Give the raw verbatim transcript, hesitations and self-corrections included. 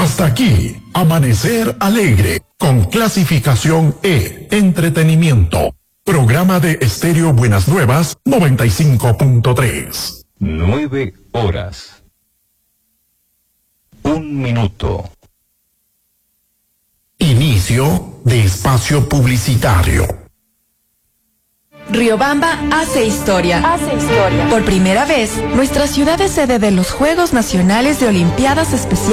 Hasta aquí, Amanecer Alegre, con clasificación E, entretenimiento. Programa de Estéreo Buenas Nuevas, noventa y cinco punto tres. Nueve horas. Un minuto. Inicio de espacio publicitario. Riobamba hace historia. Hace historia. Por primera vez, nuestra ciudad es sede de los Juegos Nacionales de Olimpiadas Especiales.